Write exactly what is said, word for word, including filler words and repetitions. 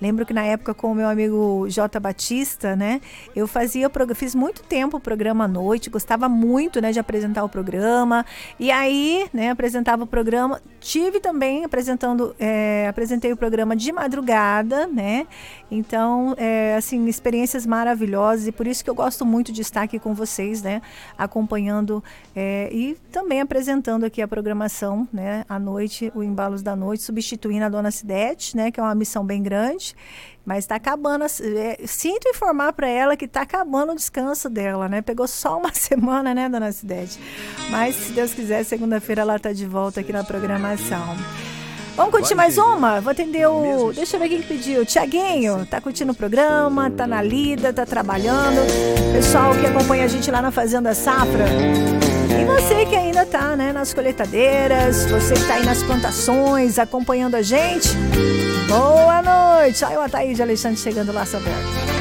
Lembro que na época com o meu amigo J. Batista, né, eu fazia, fiz muito tempo o programa à noite, gostava muito, né, de apresentar o programa, e aí, né, apresentava o programa, tive também apresentando, é, apresentei o programa de madrugada, né, então, é, assim, experiências maravilhosas, e por isso que eu gosto muito de estar aqui com vocês, né, acompanhando é, e também apresentando aqui a programação, né, à noite, o Embalos da Noite, substituindo a Dona Cidete, né, que é uma missão bem grande, mas está acabando, é, sinto informar para ela que está acabando o descanso dela, né, pegou só uma semana, né, Dona Cidete, mas se Deus quiser, segunda-feira ela está de volta aqui na programação. Vamos curtir mais uma? Vou atender o... Deixa eu ver quem pediu. Tiaguinho, tá curtindo o programa, tá na lida, tá trabalhando. Pessoal que acompanha a gente lá na Fazenda Safra. E você que ainda tá, né, nas colheitadeiras, você que tá aí nas plantações, acompanhando a gente. Boa noite. Olha o Ataíde Alexandre chegando lá, Saberto.